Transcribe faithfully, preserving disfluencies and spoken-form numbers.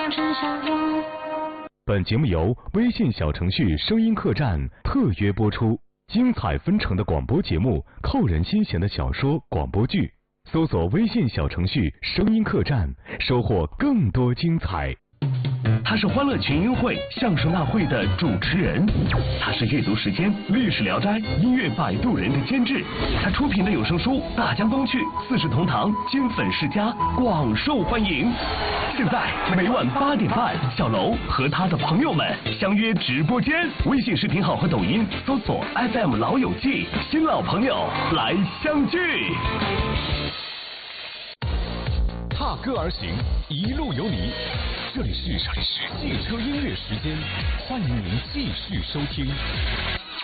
本节目由微信小程序声音客栈特约播出，精彩纷呈的广播节目，扣人心弦的小说广播剧，搜索微信小程序声音客栈，收获更多精彩。 他是欢乐群英会相声大会的主持人，他是阅读时间历史聊斋音乐摆渡人的监制，他出品的有声书大江东去四世同堂金粉世家广受欢迎。现在每晚八点半，小楼和他的朋友们相约直播间，微信视频号和抖音搜索 F M 老友记，新老朋友来相聚。 踏歌而行，一路有你。这里是汽车音乐时间，欢迎您继续收听。